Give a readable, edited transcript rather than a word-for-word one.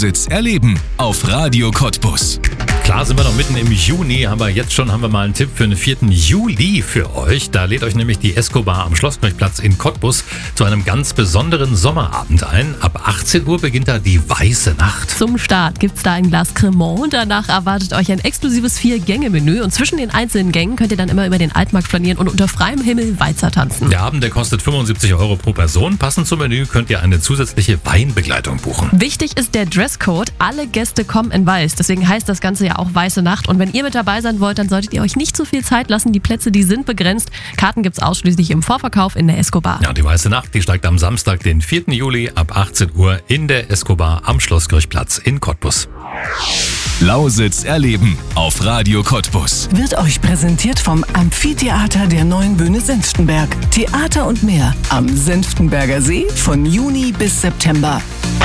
Lausitz erleben auf Radio Cottbus. Klar sind wir noch mitten im Juni, aber jetzt schon haben wir mal einen Tipp für den 4. Juli für euch. Da lädt euch nämlich die Escobar am Schlosskirchplatz in Cottbus zu einem ganz besonderen Sommerabend ein. Ab 18 Uhr beginnt da die Weiße Nacht. Zum Start gibt's da ein Glas Cremant. Danach erwartet euch ein exklusives 4-Gänge-Menü. Und zwischen den einzelnen Gängen könnt ihr dann immer über den Altmarkt flanieren und unter freiem Himmel Walzer tanzen. Der Abend, der kostet 75 € pro Person. Passend zum Menü könnt ihr eine zusätzliche Weinbegleitung buchen. Wichtig ist der Dresscode. Alle Gäste kommen in weiß. Deswegen heißt das Ganze ja auch Weiße Nacht. Und wenn ihr mit dabei sein wollt, dann solltet ihr euch nicht zu viel Zeit lassen. Die Plätze, die sind begrenzt. Karten gibt's ausschließlich im Vorverkauf in der Escobar. Ja, die Weiße Nacht, die steigt am Samstag, den 4. Juli ab 18 Uhr in der Escobar am Schlosskirchplatz in Cottbus. Lausitz erleben auf Radio Cottbus. Wird euch präsentiert vom Amphitheater der Neuen Bühne Senftenberg. Theater und mehr am Senftenberger See von Juni bis September.